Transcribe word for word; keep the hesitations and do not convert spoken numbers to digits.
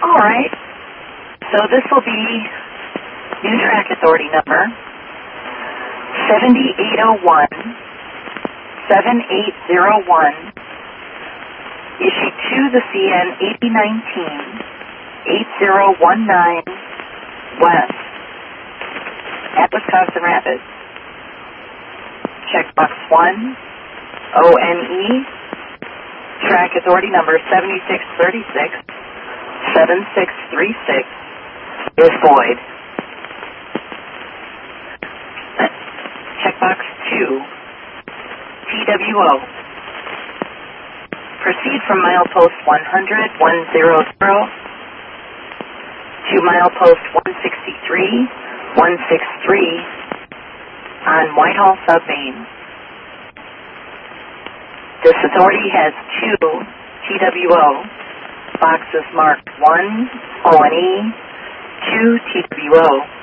All right. So this will be new track authority number seven eight zero one, seven eight zero one, issued to the C N eighty nineteen, eight zero one nine West at Wisconsin Rapids. Checkbox one, O N E, track authority number seven six three six, seven six three six is void. Checkbox two, T W O. Proceed from milepost one hundred, one hundred to milepost one sixty-three, one sixty-three on Whitehall Sub Main. This authority has two T W O boxes marked one O N E, two T W O.